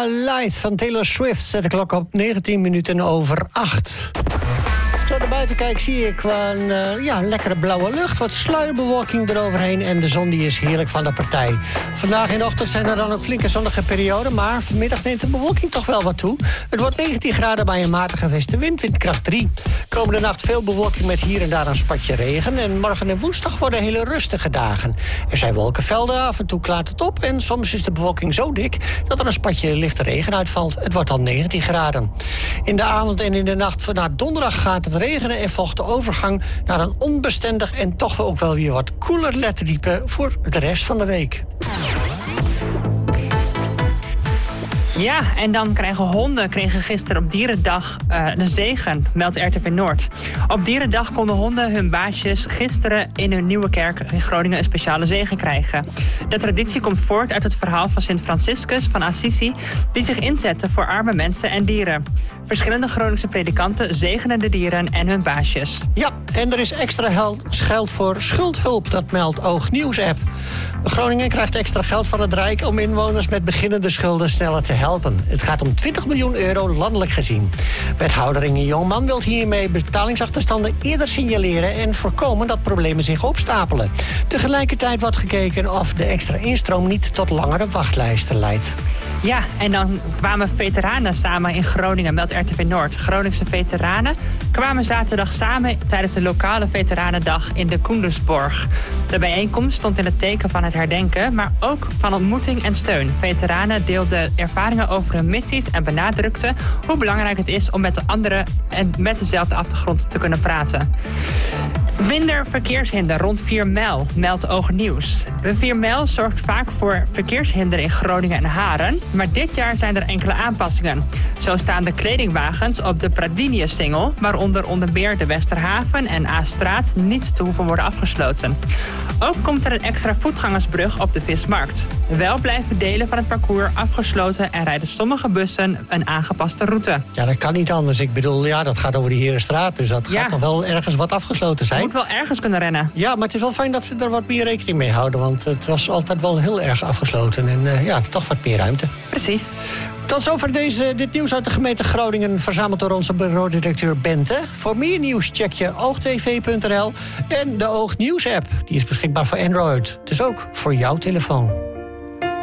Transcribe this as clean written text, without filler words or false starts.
Light van Taylor Swift zet de klok op 19 minuten over 8. Zo naar buiten kijk zie ik een lekkere blauwe lucht. Wat sluierbewolking eroverheen en de zon die is heerlijk van de partij. Vandaag in de ochtend zijn er dan ook flinke zonnige perioden, maar vanmiddag neemt de bewolking toch wel wat toe. Het wordt 19 graden bij een matige westenwind, windkracht 3. Komende nacht veel bewolking met hier en daar een spatje regen. En morgen en woensdag worden hele rustige dagen. Er zijn wolkenvelden, af en toe klaart het op. En soms is de bewolking zo dik dat er een spatje lichte regen uitvalt. Het wordt dan 19 graden. In de avond en in de nacht naar donderdag gaat het regenen en volgt de overgang naar een onbestendig en toch ook wel weer wat koeler lettertype voor de rest van de week. Ja, en dan kregen gisteren op Dierendag een zegen, meldt RTV Noord. Op Dierendag konden honden hun baasjes gisteren in hun nieuwe kerk in Groningen een speciale zegen krijgen. De traditie komt voort uit het verhaal van Sint Franciscus van Assisi, die zich inzette voor arme mensen en dieren. Verschillende Groningse predikanten zegenen de dieren en hun baasjes. Ja, en er is extra geld voor schuldhulp, dat meldt Oognieuws-app. Groningen krijgt extra geld van het Rijk om inwoners met beginnende schulden sneller te helpen. Het gaat om 20 miljoen euro landelijk gezien. Wethouder Inge Jongman wil hiermee betalingsachterstanden eerder signaleren en voorkomen dat problemen zich opstapelen. Tegelijkertijd wordt gekeken of de extra instroom niet tot langere wachtlijsten leidt. Ja, en dan kwamen veteranen samen in Groningen, meldt RTV Noord. Groningse veteranen kwamen zaterdag samen tijdens de lokale veteranendag in de Koendersborg. De bijeenkomst stond in het teken van het herdenken, maar ook van ontmoeting en steun. Veteranen deelden ervaringen over hun missies en benadrukten hoe belangrijk het is om met de anderen en met dezelfde achtergrond te kunnen praten. Minder verkeershinder rond 4 mijl, meldt Oognieuws. De 4 mijl zorgt vaak voor verkeershinder in Groningen en Haren, maar dit jaar zijn er enkele aanpassingen. Zo staan de kledingwagens op de Pradinius-singel, waaronder onder meer de Westerhaven en A-straat niet te hoeven worden afgesloten. Ook komt er een extra voetgangersbrug op de Vismarkt. Wel blijven delen van het parcours afgesloten en rijden sommige bussen een aangepaste route. Ja, dat kan niet anders. Ik bedoel, ja, dat gaat over de Herenstraat, dus dat gaat nog wel ergens wat afgesloten zijn. Moet wel ergens kunnen rennen. Ja, maar het is wel fijn dat ze er wat meer rekening mee houden, want het was altijd wel heel erg afgesloten en toch wat meer ruimte. Precies. Tot zover dit nieuws uit de gemeente Groningen, verzameld door onze bureaudirecteur Bente. Voor meer nieuws check je oogtv.nl en de Oognieuws-app. Die is beschikbaar voor Android, dus ook voor jouw telefoon.